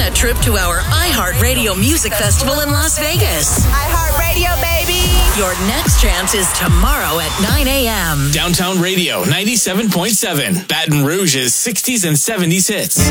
that trip to our iHeartRadio Music Festival in Las Vegas. iHeartRadio, baby! Your next chance is tomorrow at 9 a.m. Downtown Radio 97.7. Baton Rouge's 60s and 70s hits.